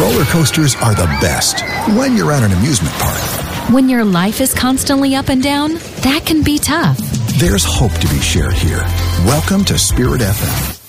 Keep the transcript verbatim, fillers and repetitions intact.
Roller coasters are the best when you're at an amusement park. When your life is constantly up and down, that can be tough. There's hope to be shared here. Welcome to Spirit F M.